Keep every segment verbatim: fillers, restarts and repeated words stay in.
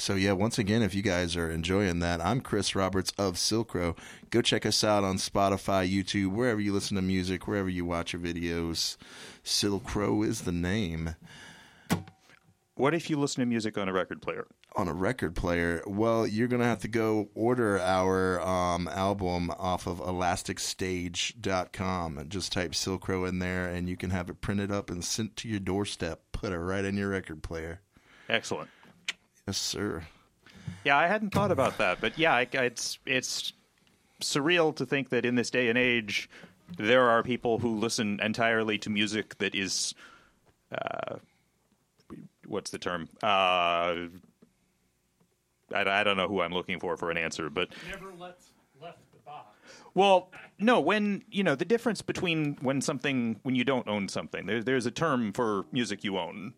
So, yeah, once again, if you guys are enjoying that, I'm Chris Roberts of Silkro. Go check us out on Spotify, YouTube, wherever you listen to music, wherever you watch your videos. Silkro is the name. What if you listen to music on a record player? On a record player? Well, you're going to have to go order our um, album off of elastic stage dot com. Just type Silkro in there, and you can have it printed up and sent to your doorstep. Put it right in your record player. Excellent. Yes, sir. Yeah, I hadn't thought about that, but yeah, it's it's surreal to think that in this day and age, there are people who listen entirely to music that is, uh, what's the term? Uh, I, I don't know who I'm looking for for an answer, but never left left the box. Well, no, when, you know, the difference between when something, when you don't own something, there, there's a term for music you own.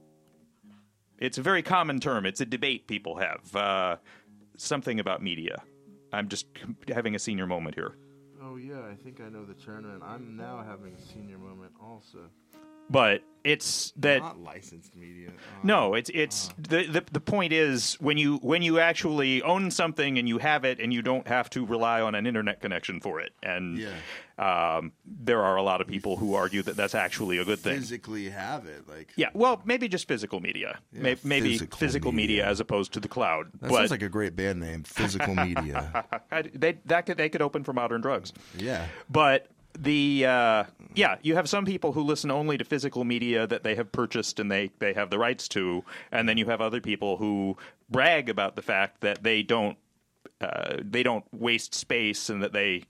It's a very common term. It's a debate people have. Uh, something about media. I'm just having a senior moment here. Oh, yeah, I think I know the term, and I'm now having a senior moment also. But it's that not licensed media. Uh, no, it's it's uh. the, the the point is when you when you actually own something and you have it and you don't have to rely on an internet connection for it. And yeah. um, there are a lot of people who argue that that's actually a good thing. Physically have it, like yeah. Well, maybe just physical media. Yeah, maybe maybe physical, physical media. media as opposed to the cloud. That but, sounds like a great band name, Physical Media. they that could they could open for Modern Drugs. Yeah, but. The uh, yeah, you have some people who listen only to physical media that they have purchased and they, they have the rights to, and then you have other people who brag about the fact that they don't uh, they don't waste space and that they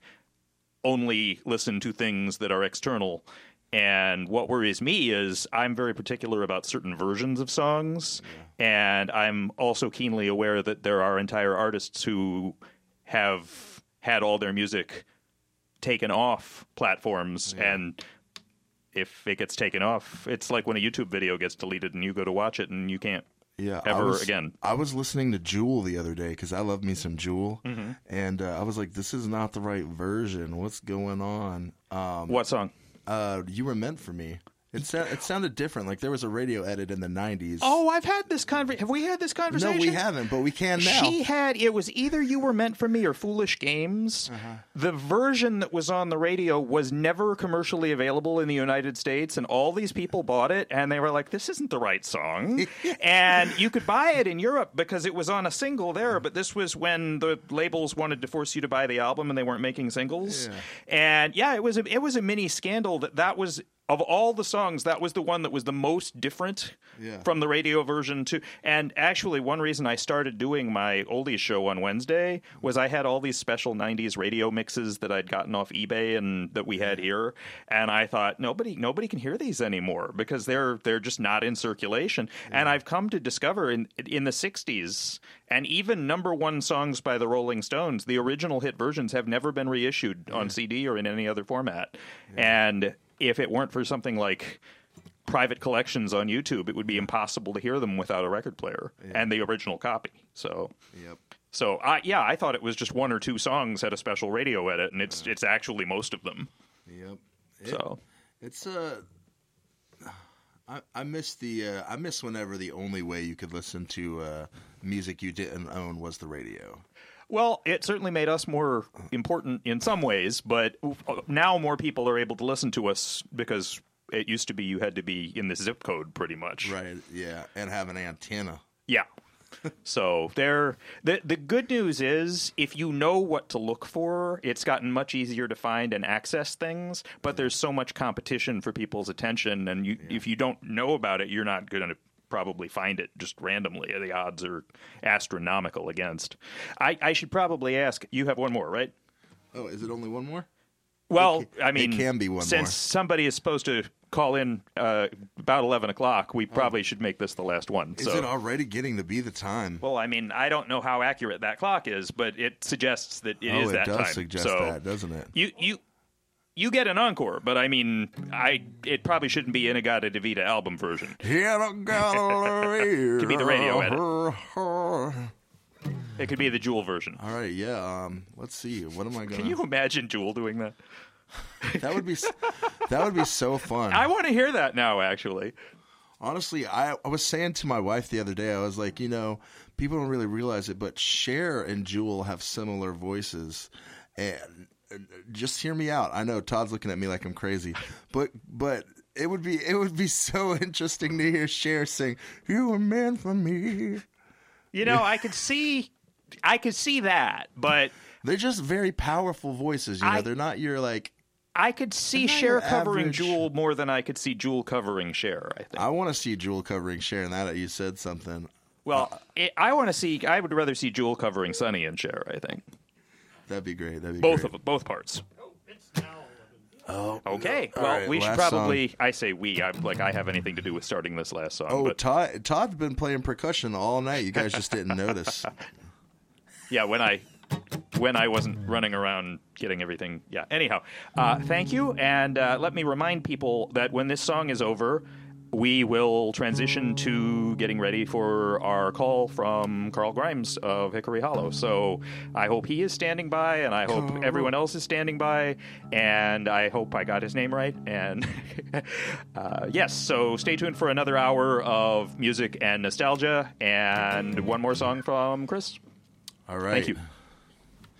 only listen to things that are external. And what worries me is I'm very particular about certain versions of songs, yeah. and I'm also keenly aware that there are entire artists who have had all their music taken off platforms, yeah. and if it gets taken off, it's like when a YouTube video gets deleted and you go to watch it and you can't yeah, ever I was, again. I was listening to Jewel the other day because I love me some Jewel, mm-hmm. and uh, I was like, this is not the right version. What's going on? Um, what song? Uh, You Were Meant For Me. It, sa- it sounded different. Like there was a radio edit in the nineties. Oh, I've had this conversation. Have we had this conversation? No, we haven't, but we can now. She had, it was either You Were Meant For Me or Foolish Games. Uh-huh. The version that was on the radio was never commercially available in the United States, and all these people bought it, and they were like, this isn't the right song. And you could buy it in Europe because it was on a single there, but this was when the labels wanted to force you to buy the album and they weren't making singles. Yeah. And yeah, it was a, it was a mini scandal that that was... Of all the songs, that was the one that was the most different yeah. from the radio version too. And actually, one reason I started doing my oldies show on Wednesday was I had all these special nineties radio mixes that I'd gotten off eBay and that we had here. And I thought nobody nobody can hear these anymore because they're they're just not in circulation. Yeah. And I've come to discover in in the sixties and even number one songs by the Rolling Stones, the original hit versions have never been reissued yeah. on C D or in any other format. Yeah. And if it weren't for something like private collections on YouTube, it would be impossible to hear them without a record player yeah. and the original copy. So, yep. so I, yeah, I thought it was just one or two songs had a special radio edit, and it's uh, it's actually most of them. Yep. It, so it's uh, I I miss the uh, I miss whenever the only way you could listen to uh, music you didn't own was the radio. Well, it certainly made us more important in some ways, but now more people are able to listen to us because it used to be you had to be in the zip code pretty much. Right, yeah, and have an antenna. Yeah. So there, the the good news is if you know what to look for, it's gotten much easier to find and access things, but there's so much competition for people's attention, and you, yeah. if you don't know about it, you're not going to probably find it just randomly. The odds are astronomical against. I, I should probably ask, you have one more, right? Oh, is it only one more? Well, can, I mean, it can be one since more. somebody is supposed to call in uh, about eleven o'clock, we probably oh. should make this the last one. Is so. it already getting to be the time? Well, I mean, I don't know how accurate that clock is, but it suggests that it oh, is it that does time. suggest so that, doesn't it? You, you, you get an encore, but I mean, I it probably shouldn't be Inagata Devita album version. Could be the radio edit. It could be the Jewel version. All right, yeah. Um, let's see. What am I going? Can you imagine Jewel doing that? That would be that would be so fun. I want to hear that now, actually. Honestly, I, I was saying to my wife the other day, I was like, you know, people don't really realize it, but Cher and Jewel have similar voices. And just hear me out. I know Todd's looking at me like I'm crazy, but but it would be it would be so interesting to hear Cher sing "You Were Meant for Me." You know, I could see, I could see that, but they're just very powerful voices. You know, I, they're not your like. I could see Cher covering Jewel more than I could see Jewel covering Cher, I think. I want to see Jewel covering Cher, and that you said something. Well, uh, it, I want to see. I would rather see Jewel covering Sonny and Cher, I think. That'd be great. That'd be both great. of them, both parts. Oh, it's now eleven. Oh, okay. All Well, right, we should last probably. song. I say we. I like I have anything to do with starting this last song. Oh, but, Todd, Todd's been playing percussion all night. You guys just didn't notice. yeah, when I when I wasn't running around getting everything. Yeah. Anyhow, uh, thank you, and uh, let me remind people that when this song is over, we will transition to getting ready for our call from Carl Grimes of Hickory Hollow. So I hope he is standing by, and I hope Carl. everyone else is standing by, and I hope I got his name right. And uh, yes, so stay tuned for another hour of music and nostalgia, and one more song from Chris. All right. Thank you.